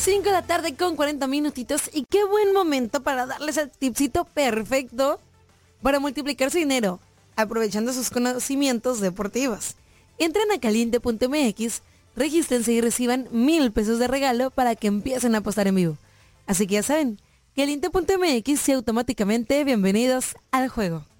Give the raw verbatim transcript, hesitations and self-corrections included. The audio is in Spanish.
cinco de la tarde con cuarenta minutitos y qué buen momento para darles el tipcito perfecto para multiplicar su dinero, aprovechando sus conocimientos deportivos. Entren a caliente punto m x, regístrense y reciban mil pesos de regalo para que empiecen a apostar en vivo. Así que ya saben, caliente punto m x y automáticamente bienvenidos al juego.